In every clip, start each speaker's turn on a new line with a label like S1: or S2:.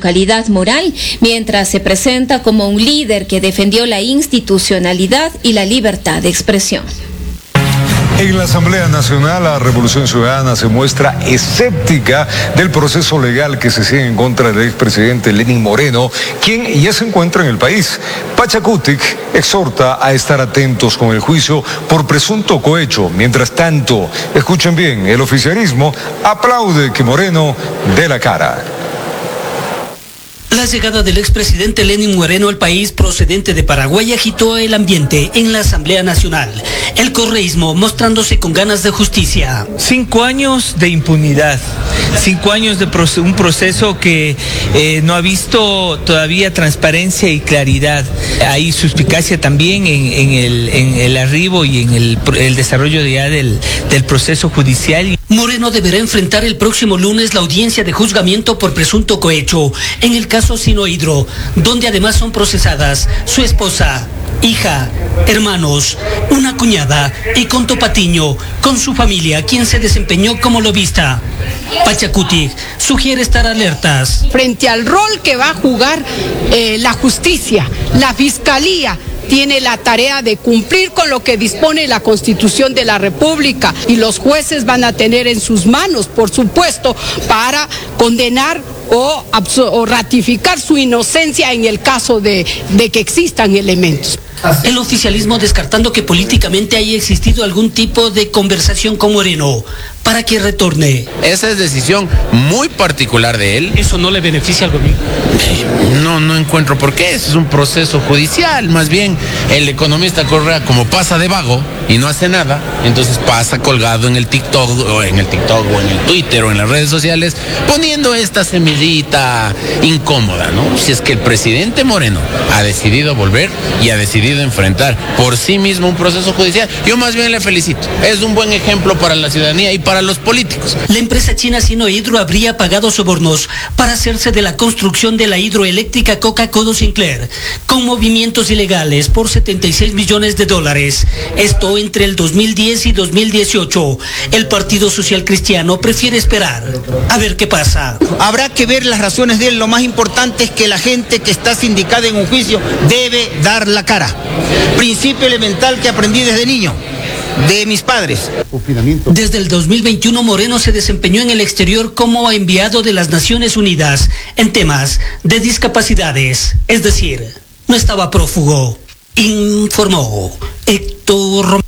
S1: calidad moral, mientras se presenta como un líder que defendió la institucionalidad y la libertad de expresión.
S2: En la Asamblea Nacional, la Revolución Ciudadana se muestra escéptica del proceso legal que se sigue en contra del expresidente Lenín Moreno, quien ya se encuentra en el país. Pachacutic exhorta a estar atentos con el juicio por presunto cohecho. Mientras tanto, escuchen bien, el oficialismo aplaude que Moreno dé la cara.
S3: La llegada del expresidente Lenín Moreno al país procedente de Paraguay agitó el ambiente en la Asamblea Nacional. El correísmo mostrándose con ganas de justicia.
S4: 5 años de impunidad, 5 años de un proceso que no ha visto todavía transparencia y claridad. Hay suspicacia también en el arribo y en el desarrollo ya del proceso judicial.
S3: Moreno deberá enfrentar el próximo lunes la audiencia de juzgamiento por presunto cohecho en el caso Sinohydro, donde además son procesadas su esposa, hija, hermanos, una cuñada y Conto Patiño, con su familia, quien se desempeñó como lobista. Pachacutic sugiere estar alertas.
S5: Frente al rol que va a jugar la justicia, la fiscalía, tiene la tarea de cumplir con lo que dispone la Constitución de la República y los jueces van a tener en sus manos, por supuesto, para condenar o ratificar su inocencia en el caso de que existan elementos.
S3: El oficialismo descartando que políticamente haya existido algún tipo de conversación con Moreno para que retorne.
S6: Esa es decisión muy particular de él.
S3: ¿Eso no le beneficia al gobierno?
S6: No encuentro por qué. Ese es un proceso judicial. Más bien, el economista Correa, como pasa de vago y no hace nada, entonces pasa colgado en el TikTok o en el Twitter o en las redes sociales, poniendo esta semillita incómoda, ¿no? Si es que el presidente Moreno ha decidido volver y ha decidido enfrentar por sí mismo un proceso judicial, yo más bien le felicito. Es un buen ejemplo para la ciudadanía y para los políticos.
S3: La empresa china Sinohydro habría pagado sobornos para hacerse de la construcción de la hidroeléctrica Coca-Codo Sinclair, con movimientos ilegales por $76 millones. Esto entre el 2010 y 2018. El Partido Social Cristiano prefiere esperar a ver qué pasa.
S7: Habrá que ver las razones de él. Lo más importante es que la gente que está sindicada en un juicio debe dar la cara. Principio elemental que aprendí desde niño, de mis padres.
S3: Desde el 2021, Moreno se desempeñó en el exterior como enviado de las Naciones Unidas en temas de discapacidades, es decir, no estaba prófugo, informó Héctor Romero.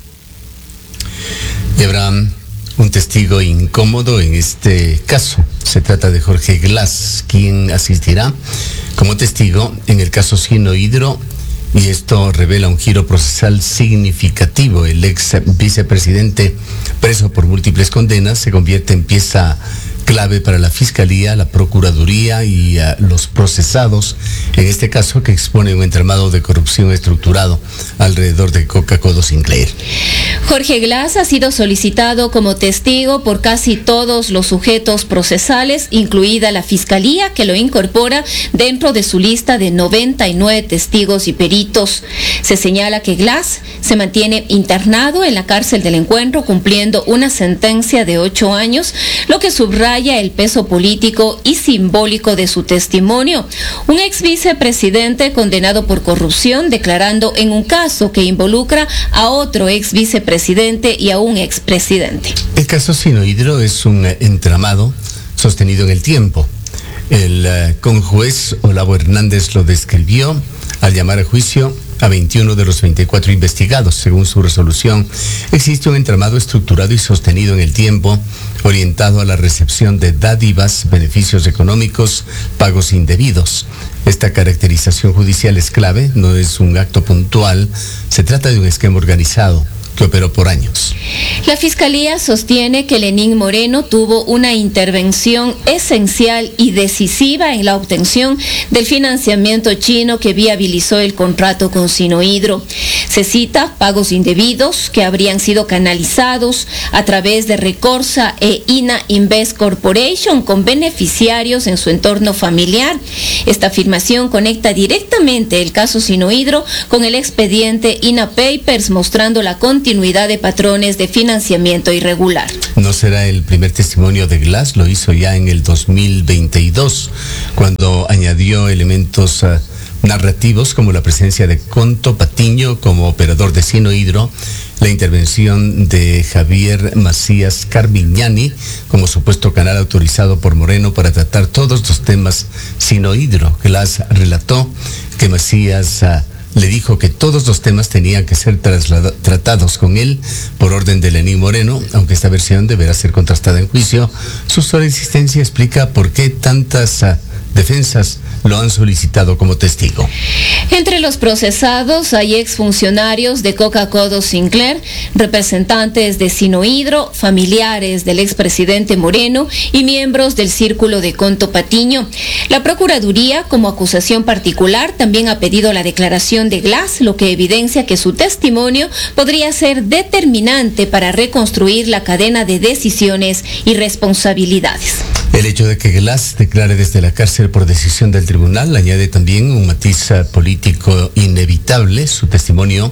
S8: Y habrá un testigo incómodo en este caso. Se trata de Jorge Glass, quien asistirá como testigo en el caso Sinohydro. Y esto revela un giro procesal significativo. El ex vicepresidente, preso por múltiples condenas, se convierte en pieza clave para la Fiscalía, la Procuraduría y los procesados, en este caso que expone un entramado de corrupción estructurado alrededor de Coca-Codo Sinclair.
S1: Jorge Glass ha sido solicitado como testigo por casi todos los sujetos procesales, incluida la Fiscalía, que lo incorpora dentro de su lista de 99 testigos y peritos. Se señala que Glass se mantiene internado en la cárcel del Encuentro cumpliendo una sentencia de 8 años, lo que subraya el peso político y simbólico de su testimonio. Un ex vicepresidente condenado por corrupción declarando en un caso que involucra a otro ex vicepresidente y a un expresidente.
S8: El caso Sinohydro es un entramado sostenido en el tiempo. El conjuez Olavo Hernández lo describió al llamar a juicio a 21 de los 24 investigados. Según su resolución, existe un entramado estructurado y sostenido en el tiempo, orientado a la recepción de dádivas, beneficios económicos, pagos indebidos. Esta caracterización judicial es clave, no es un acto puntual, se trata de un esquema organizado que operó por años.
S1: La Fiscalía sostiene que Lenín Moreno tuvo una intervención esencial y decisiva en la obtención del financiamiento chino que viabilizó el contrato con Sinohydro. Se cita pagos indebidos que habrían sido canalizados a través de Recorsa e INA Invest Corporation con beneficiarios en su entorno familiar. Esta afirmación conecta directamente el caso Sinohydro con el expediente INA Papers, mostrando la continuidad continuidad de patrones de financiamiento irregular.
S8: No será el primer testimonio de Glass, lo hizo ya en el 2022, cuando añadió elementos narrativos como la presencia de Conto Patiño como operador de Sinohydro, la intervención de Javier Macías Carmiñani como supuesto canal autorizado por Moreno para tratar todos los temas Sinohydro. Glass relató que Macías le dijo que todos los temas tenían que ser tratados con él por orden de Lenín Moreno, aunque esta versión deberá ser contrastada en juicio. Su sola existencia explica por qué tantas defensas lo han solicitado como testigo.
S1: Entre los procesados hay exfuncionarios de Coca-Cola Sinclair, representantes de Sinohydro, familiares del expresidente Moreno y miembros del Círculo de Conto Patiño. La Procuraduría, como acusación particular, también ha pedido la declaración de Glass, lo que evidencia que su testimonio podría ser determinante para reconstruir la cadena de decisiones y responsabilidades.
S8: El hecho de que Glass declare desde la cárcel por decisión del tribunal añade también un matiz político inevitable. Su testimonio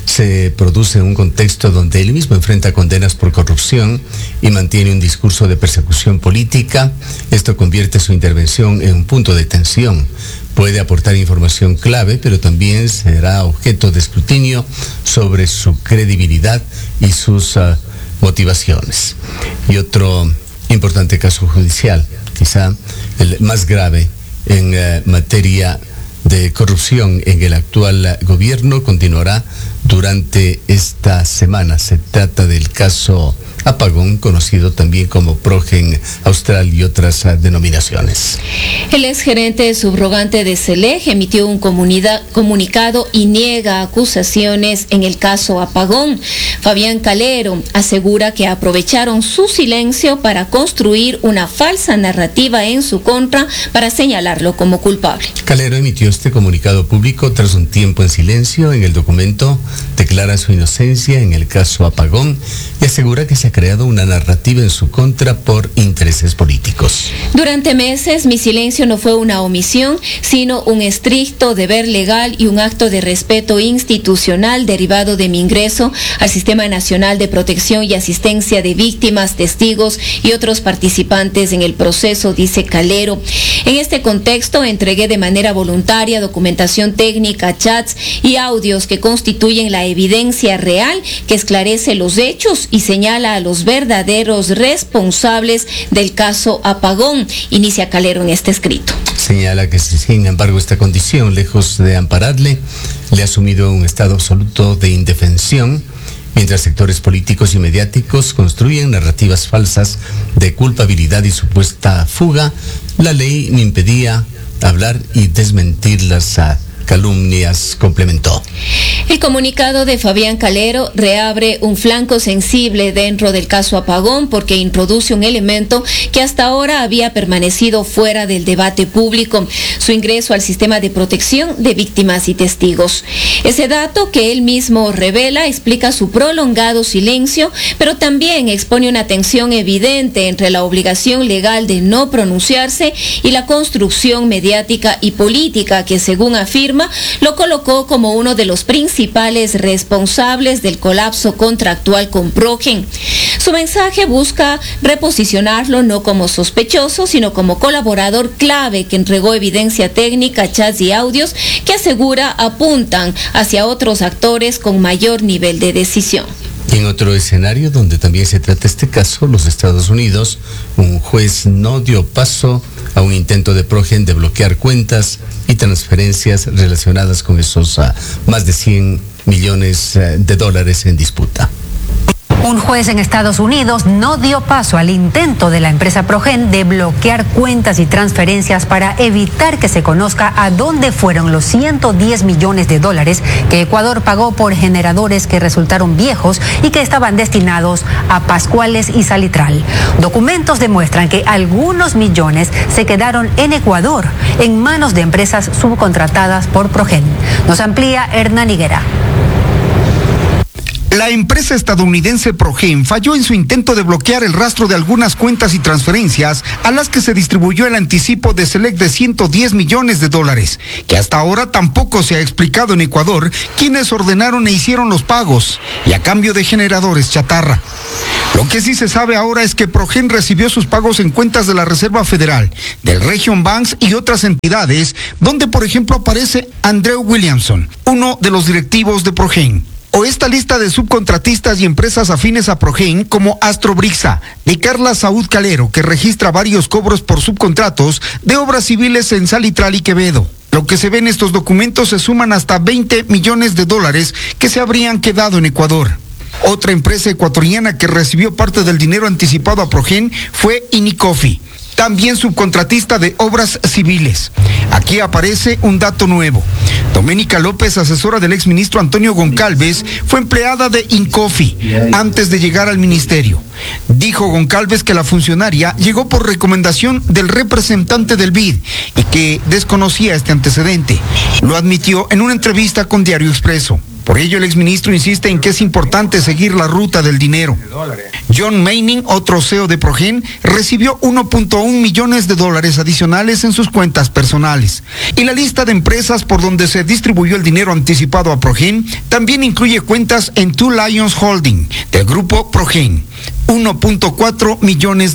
S8: se produce en un contexto donde él mismo enfrenta condenas por corrupción y mantiene un discurso de persecución política. Esto convierte su intervención en un punto de tensión. Puede aportar información clave, pero también será objeto de escrutinio sobre su credibilidad y sus motivaciones. Y otro importante caso judicial, quizá el más grave en materia de corrupción en el actual gobierno, continuará durante esta semana. Se trata del caso Apagón, conocido también como Progen Austral y otras denominaciones.
S1: El exgerente subrogante de CELEG emitió un comunicado y niega acusaciones en el caso Apagón. Fabián Calero asegura que aprovecharon su silencio para construir una falsa narrativa en su contra para señalarlo como culpable.
S8: Calero emitió este comunicado público tras un tiempo en silencio. En el documento declara su inocencia en el caso Apagón y asegura que se ha creado una narrativa en su contra por intereses políticos.
S1: Durante meses, mi silencio no fue una omisión, sino un estricto deber legal y un acto de respeto institucional derivado de mi ingreso al Sistema Nacional de Protección y Asistencia de Víctimas, testigos y otros participantes en el proceso, dice Calero. En este contexto, entregué de manera voluntaria documentación técnica, chats y audios que constituyen la evidencia real que esclarece los hechos y señala a los verdaderos responsables del caso Apagón, inicia Calero en este escrito.
S8: Señala que, sin embargo, esta condición, lejos de ampararle, le ha sumido a un estado absoluto de indefensión, mientras sectores políticos y mediáticos construyen narrativas falsas de culpabilidad y supuesta fuga. La ley me impedía hablar y desmentir las calumnias, complementó.
S1: El comunicado de Fabián Calero reabre un flanco sensible dentro del caso Apagón porque introduce un elemento que hasta ahora había permanecido fuera del debate público, su ingreso al sistema de protección de víctimas y testigos. Ese dato que él mismo revela explica su prolongado silencio, pero también expone una tensión evidente entre la obligación legal de no pronunciarse y la construcción mediática y política que, según afirma, lo colocó como uno de los principales responsables del colapso contractual con Progen. Su mensaje busca reposicionarlo no como sospechoso, sino como colaborador clave que entregó evidencia técnica, chats y audios que asegura apuntan hacia otros actores con mayor nivel de decisión.
S8: Y en otro escenario donde también se trata este caso, los Estados Unidos, un juez no dio paso a un intento de Progen de bloquear cuentas y transferencias relacionadas con esos más de 100 millones de dólares en disputa.
S9: Un juez en Estados Unidos no dio paso al intento de la empresa Progen de bloquear cuentas y transferencias para evitar que se conozca a dónde fueron los 110 millones de dólares que Ecuador pagó por generadores que resultaron viejos y que estaban destinados a Pascuales y Salitral. Documentos demuestran que algunos millones se quedaron en Ecuador, en manos de empresas subcontratadas por Progen. Nos amplía Hernán Higuera.
S10: La empresa estadounidense Progen falló en su intento de bloquear el rastro de algunas cuentas y transferencias a las que se distribuyó el anticipo de Select de $110 millones, que hasta ahora tampoco se ha explicado en Ecuador quiénes ordenaron e hicieron los pagos y a cambio de generadores chatarra. Lo que sí se sabe ahora es que Progen recibió sus pagos en cuentas de la Reserva Federal, del Region Banks y otras entidades, donde por ejemplo aparece Andrew Williamson, uno de los directivos de Progen. O esta lista de subcontratistas y empresas afines a Progen como Astrobrixa, de Carla Saúd Calero, que registra varios cobros por subcontratos de obras civiles en Salitral y Quevedo. Lo que se ve en estos documentos se suman hasta $20 millones que se habrían quedado en Ecuador. Otra empresa ecuatoriana que recibió parte del dinero anticipado a Progen fue Inicofi, también subcontratista de obras civiles. Aquí aparece un dato nuevo. Doménica López, asesora del exministro Antonio Goncalves, fue empleada de Incofi antes de llegar al ministerio. Dijo Goncalves que la funcionaria llegó por recomendación del representante del BID y que desconocía este antecedente. Lo admitió en una entrevista con Diario Expreso. Por ello, el exministro insiste en que es importante seguir la ruta del dinero. John Manning, otro CEO de Progen, recibió $1.1 millones adicionales en sus cuentas personales. Y la lista de empresas por donde se distribuyó el dinero anticipado a Progen también incluye cuentas en Two Lions Holding, del grupo Progen, $1.4 millones.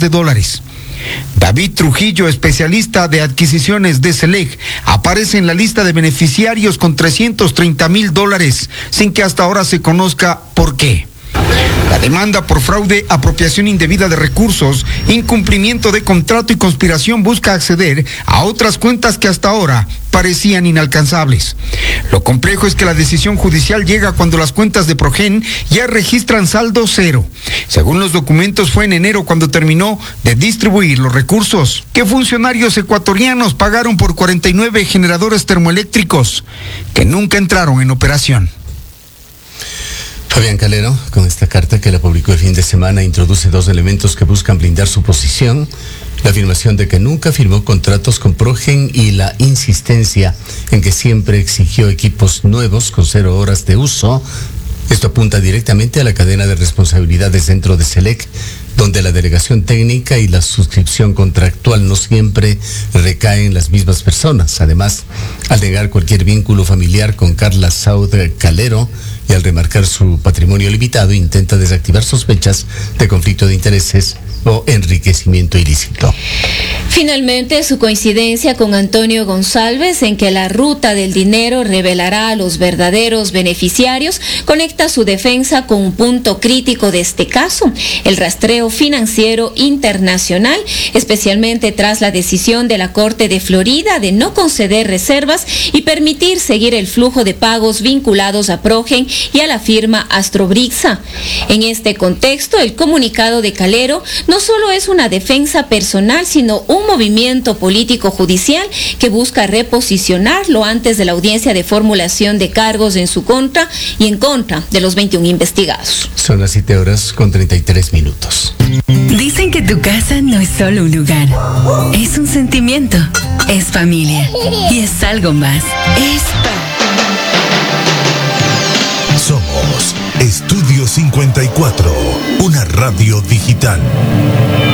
S10: David Trujillo, especialista de adquisiciones de Select, aparece en la lista de beneficiarios con $330,000, sin que hasta ahora se conozca por qué. La demanda por fraude, apropiación indebida de recursos, incumplimiento de contrato y conspiración busca acceder a otras cuentas que hasta ahora parecían inalcanzables. Lo complejo es que la decisión judicial llega cuando las cuentas de Progen ya registran saldo cero. Según los documentos, fue en enero cuando terminó de distribuir los recursos que funcionarios ecuatorianos pagaron por 49 generadores termoeléctricos que nunca entraron en operación.
S8: Fabián Calero, con esta carta que la publicó el fin de semana, introduce dos elementos que buscan blindar su posición: la afirmación de que nunca firmó contratos con Progen y la insistencia en que siempre exigió equipos nuevos con 0 horas de uso. Esto apunta directamente a la cadena de responsabilidades dentro de Select, donde la delegación técnica y la suscripción contractual no siempre recaen en las mismas personas. Además, al negar cualquier vínculo familiar con Carla Saúd Calero y al remarcar su patrimonio limitado, intenta desactivar sospechas de conflicto de intereses o enriquecimiento ilícito.
S1: Finalmente, su coincidencia con Antonio Goncalves en que la ruta del dinero revelará a los verdaderos beneficiarios conecta su defensa con un punto crítico de este caso: el rastreo financiero internacional, especialmente tras la decisión de la Corte de Florida de no conceder reservas y permitir seguir el flujo de pagos vinculados a Progen y a la firma Astrobrixa. En este contexto, el comunicado de Calero no solo es una defensa personal, sino un movimiento político judicial que busca reposicionarlo antes de la audiencia de formulación de cargos en su contra y en contra de los 21 investigados.
S8: Son las 7:33.
S11: Dicen que tu casa no es solo un lugar, es un sentimiento, es familia y es algo más.
S12: Somos Estudio 54, una radio digital.